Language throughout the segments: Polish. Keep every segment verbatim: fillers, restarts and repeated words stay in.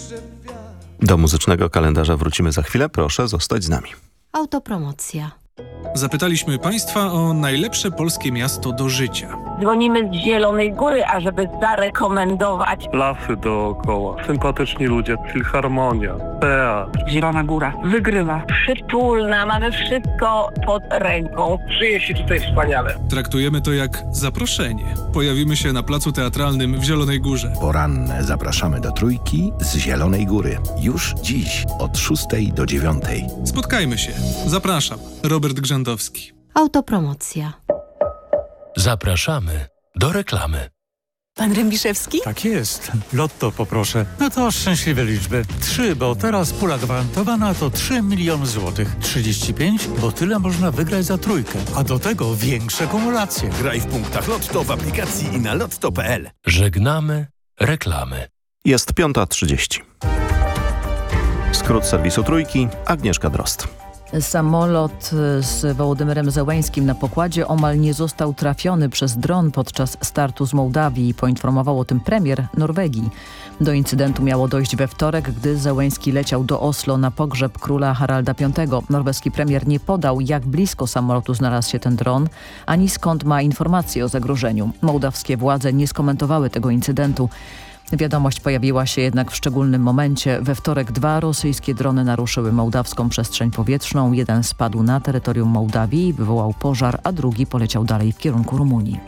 Do muzycznego kalendarza wrócimy za chwilę. Proszę zostać z nami. Autopromocja. Zapytaliśmy Państwa o najlepsze polskie miasto do życia. Dzwonimy z Zielonej Góry, ażeby zarekomendować. Lasy dookoła, sympatyczni ludzie, filharmonia, teatr. Zielona Góra wygrywa. Przytulna, mamy wszystko pod ręką. Żyje się tutaj wspaniale. Traktujemy to jak zaproszenie. Pojawimy się na placu teatralnym w Zielonej Górze. Poranne zapraszamy do Trójki z Zielonej Góry. Już dziś od szóstej do dziewiątej. Spotkajmy się. Zapraszam. Robert Grzędowski. Autopromocja. Zapraszamy do reklamy. Pan Rębiszewski? Tak jest. Lotto poproszę. No to szczęśliwe liczby. Trzy, bo teraz pula gwarantowana to trzy miliony złotych. trzydzieści pięć, bo tyle można wygrać za trójkę. A do tego większe kumulacje. Graj w punktach Lotto w aplikacji i na lotto kropka p l. Żegnamy reklamy. Jest piąta trzydzieści. Skrót serwisu Trójki, Agnieszka Drozd. Samolot z Wołodymyrem Zełeńskim na pokładzie omal nie został trafiony przez dron podczas startu z Mołdawii, poinformował o tym premier Norwegii. Do incydentu miało dojść we wtorek, gdy Zełeński leciał do Oslo na pogrzeb króla Haralda piątego. Norweski premier nie podał, jak blisko samolotu znalazł się ten dron, ani skąd ma informacje o zagrożeniu. Mołdawskie władze nie skomentowały tego incydentu. Wiadomość pojawiła się jednak w szczególnym momencie. We wtorek dwa rosyjskie drony naruszyły mołdawską przestrzeń powietrzną. Jeden spadł na terytorium Mołdawii i wywołał pożar, a drugi poleciał dalej w kierunku Rumunii.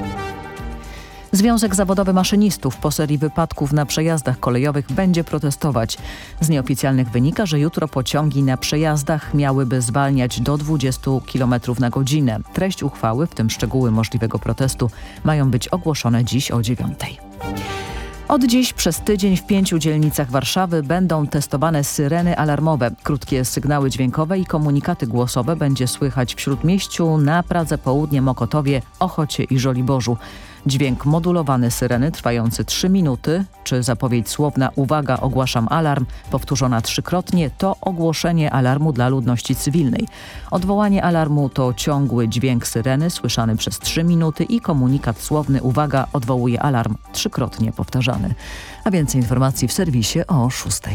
Związek Zawodowy Maszynistów po serii wypadków na przejazdach kolejowych będzie protestować. Z nieoficjalnych wynika, że jutro pociągi na przejazdach miałyby zwalniać do dwudziestu kilometrów na godzinę. Treść uchwały, w tym szczegóły możliwego protestu, mają być ogłoszone dziś o dziewiątej. Od dziś przez tydzień w pięciu dzielnicach Warszawy będą testowane syreny alarmowe. Krótkie sygnały dźwiękowe i komunikaty głosowe będzie słychać w Śródmieściu, na Pradze Południe, Mokotowie, Ochocie i Żoliborzu. Dźwięk modulowany syreny trwający trzy minuty, czy zapowiedź słowna „Uwaga, ogłaszam alarm” powtórzona trzykrotnie to ogłoszenie alarmu dla ludności cywilnej. Odwołanie alarmu to ciągły dźwięk syreny słyszany przez trzy minuty i komunikat słowny „Uwaga, odwołuje alarm” trzykrotnie powtarzany. A więcej informacji w serwisie o szóstej.